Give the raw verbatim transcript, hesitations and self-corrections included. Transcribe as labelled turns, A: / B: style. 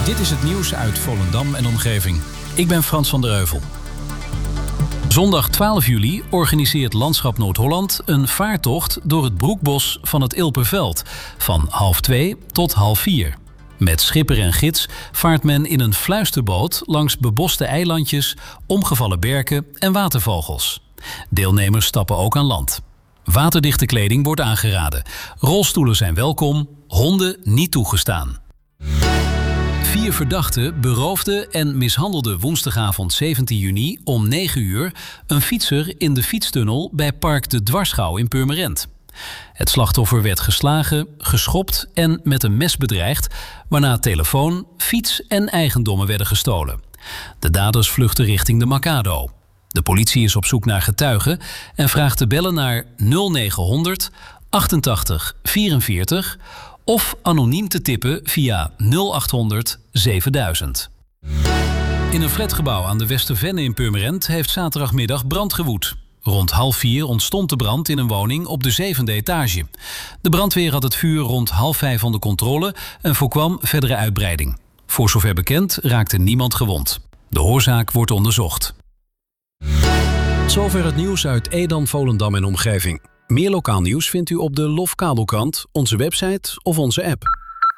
A: Dit is het nieuws uit Volendam en omgeving. Ik ben Frans van der Heuvel. Zondag twaalf juli organiseert Landschap Noord-Holland een vaartocht door het broekbos van het Ilperveld van half twee tot half vier. Met schipper en gids vaart men in een fluisterboot langs beboste eilandjes, omgevallen berken en watervogels. Deelnemers stappen ook aan land. Waterdichte kleding wordt aangeraden. Rolstoelen zijn welkom, honden niet toegestaan. Vier verdachten beroofden en mishandelden woensdagavond zeventien juni om negen uur een fietser in de fietstunnel bij Park de Dwarsgouw in Purmerend. Het slachtoffer werd geslagen, geschopt en met een mes bedreigd, waarna telefoon, fiets en eigendommen werden gestolen. De daders vluchtten richting de Macado. De politie is op zoek naar getuigen en vraagt te bellen naar nul negenhonderd achtentachtig vierenveertig of anoniem te tippen via nul achthonderd zevenduizend. In een flatgebouw aan de Westervenne in Purmerend heeft zaterdagmiddag brand gewoed. Rond half vier ontstond de brand in een woning op de zevende etage. De brandweer had het vuur rond half vijf onder controle en voorkwam verdere uitbreiding. Voor zover bekend raakte niemand gewond. De oorzaak wordt onderzocht.
B: Zover het nieuws uit Edam, Volendam en omgeving. Meer lokaal nieuws vindt u op de Lof Kabelkrant, onze website of onze app.